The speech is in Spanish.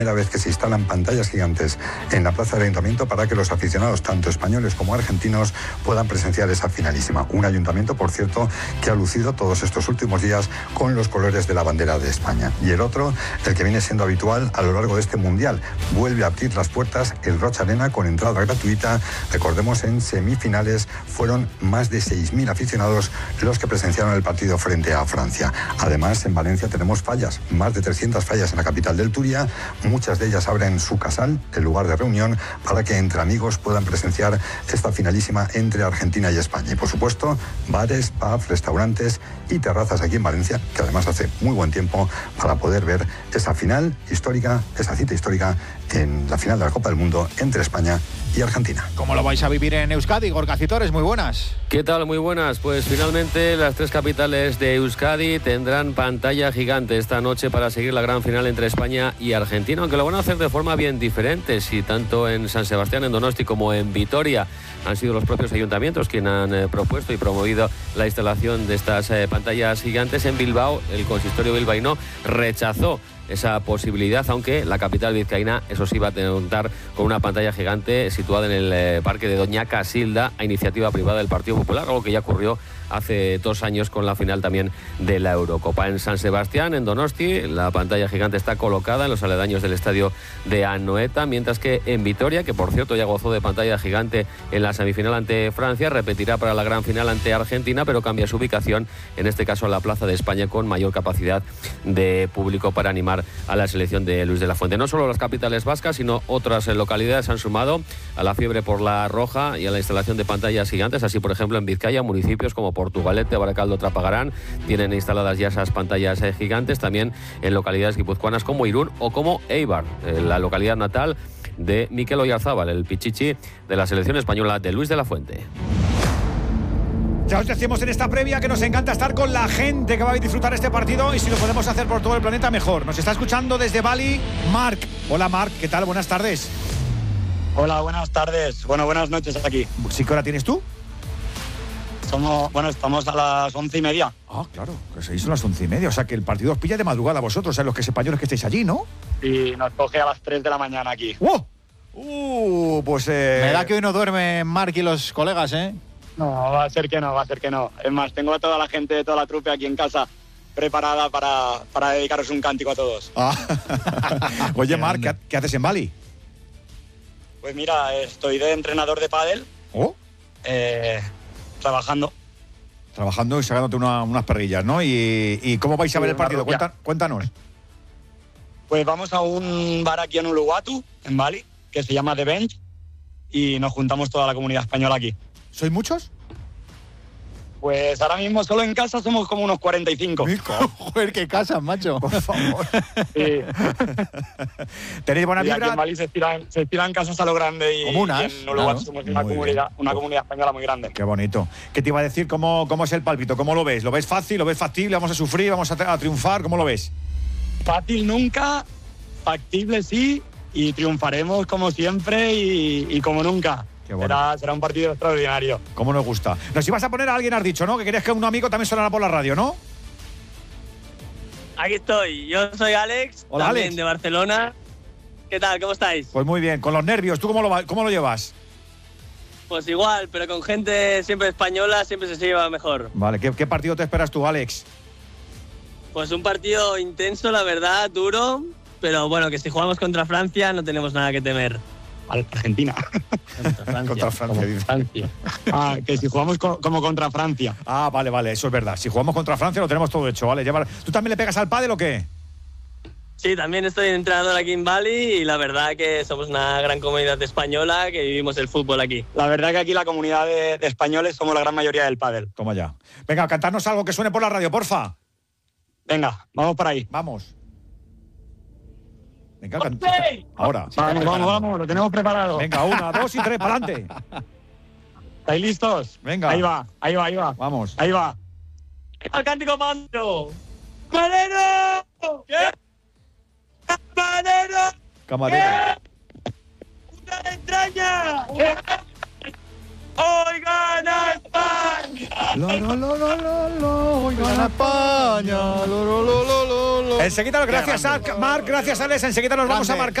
Primera vez que se instalan pantallas gigantes en la plaza del Ayuntamiento para que los aficionados, tanto españoles como argentinos, puedan presenciar esa finalísima. Un ayuntamiento, por cierto, que ha lucido todos estos últimos días con los colores de la bandera de España. Y el otro, el que viene siendo habitual a lo largo de este Mundial, vuelve a abrir las puertas el Roig Arena con entrada gratuita. Recordemos, en semifinales fueron más de 6.000 aficionados los que presenciaron el partido frente a Francia. Además, en Valencia tenemos fallas, más de 300 fallas en la capital del Turia. Muchas de ellas abren su casal, el lugar de reunión, para que entre amigos puedan presenciar esta finalísima entre Argentina y España. Y por supuesto, bares, pubs, restaurantes y terrazas aquí en Valencia, que además hace muy buen tiempo para poder ver esa final histórica, esa cita histórica en la final de la Copa del Mundo entre España y Argentina. ¿Cómo lo vais a vivir en Euskadi, Gorka Citores? Muy buenas. ¿Qué tal? Muy buenas. Pues finalmente las tres capitales de Euskadi tendrán pantalla gigante esta noche para seguir la gran final entre España y Argentina, aunque lo van a hacer de forma bien diferente. Si tanto en San Sebastián, en Donosti, como en Vitoria han sido los propios ayuntamientos quienes han propuesto y promovido la instalación de estas pantallas gigantes, en Bilbao el consistorio bilbaíno rechazó esa posibilidad, aunque la capital vizcaína, eso sí, va a contar con una pantalla gigante situada en el parque de Doña Casilda, a iniciativa privada del Partido Popular, algo que ya ocurrió hace 2 años con la final también de la Eurocopa. En San Sebastián, en Donosti, la pantalla gigante está colocada en los aledaños del estadio de Anoeta, mientras que en Vitoria, que por cierto ya gozó de pantalla gigante en la semifinal ante Francia, repetirá para la gran final ante Argentina, pero cambia su ubicación, en este caso a la Plaza de España, con mayor capacidad de público para animar a la selección de Luis de la Fuente. No solo las capitales vascas, sino otras localidades han sumado a la fiebre por la roja y a la instalación de pantallas gigantes. Así, por ejemplo, en Vizcaya, municipios como Portugalete, Baracaldo, Trapagarán tienen instaladas ya esas pantallas gigantes. También en localidades guipuzcoanas como Irún o como Eibar, la localidad natal de Mikel Oyarzábal, el pichichi de la selección española de Luis de la Fuente. Ya os decíamos en esta previa que nos encanta estar con la gente que va a disfrutar este partido, y si lo podemos hacer por todo el planeta, mejor. Nos está escuchando desde Bali Marc. Hola Marc, ¿qué tal? Buenas tardes. Hola, buenas tardes. Bueno, buenas noches aquí. ¿Sí, qué hora tienes tú? Estamos a las 11:30. Ah, claro, que se hizo a las 11:30. O sea que el partido os pilla de madrugada a vosotros, los que españoles que estáis allí, ¿no? Y nos coge a las 3 de la mañana aquí. Pues me da que hoy no duermen Marc y los colegas, ¿eh? No, va a ser que no. Es más, tengo a toda la gente de toda la trupe aquí en casa preparada para dedicaros un cántico a todos. Oye, Marc, ¿qué haces en Bali? Pues mira, estoy de entrenador de pádel. Trabajando y sacándote unas perrillas, ¿no? ¿Y cómo vais a ver el partido? Cuéntanos. Pues vamos a un bar aquí en Uluwatu, en Bali, que se llama The Bench, y nos juntamos toda la comunidad española aquí. ¿Sois muchos? Pues ahora mismo solo en casa somos como unos 45. Joder, qué casas, macho. Por favor. Sí. ¿Tenéis buena vibra? Aquí en Bali se tiran casas a lo grande y comunas. Y en Uruguay somos una comunidad española muy grande. Qué bonito. ¿Qué te iba a decir? ¿Cómo es el pálpito? ¿Cómo lo ves? ¿Lo ves fácil? ¿Lo ves factible? ¿Vamos a sufrir? ¿Vamos a triunfar? ¿Cómo lo ves? Fácil nunca, factible sí, y triunfaremos como siempre y como nunca. Bueno. Será un partido extraordinario. ¿Cómo nos gusta? Nos ibas a poner a alguien, has dicho, ¿no? Que querías que un amigo también sonara por la radio, ¿no? Aquí estoy. Yo soy Alex. Hola, también Alex. De Barcelona. ¿Qué tal? ¿Cómo estáis? Pues muy bien. Con los nervios, ¿tú cómo lo llevas? Pues igual, pero con gente siempre española siempre se lleva mejor. Vale. ¿Qué partido te esperas tú, Alex? Pues un partido intenso, la verdad, duro. Pero bueno, que si jugamos contra Francia no tenemos nada que temer. Argentina. Contra Francia. Que si jugamos como contra Francia. Vale, eso es verdad. Si jugamos contra Francia lo tenemos todo hecho, ¿vale? ¿Tú también le pegas al pádel o qué? Sí, también estoy entrenador aquí en Bali y la verdad que somos una gran comunidad española que vivimos el fútbol aquí. La verdad que aquí la comunidad de españoles somos la gran mayoría del pádel. Toma ya. Venga, cantarnos algo que suene por la radio, porfa. Venga, vamos por ahí. Vamos. Venga, ahora. Vamos, lo tenemos preparado. Venga, 1, 2 y 3, para adelante. ¿Estáis listos? Venga. Ahí va. Vamos. Ahí va. ¡Al cántico mando! ¡Camarero! ¿Qué? ¡Camarero! ¡Una entraña! ¡Hoy gana España! Gana España. Enseguida, gracias Marc, gracias Alex, enseguida nos vamos a marcar.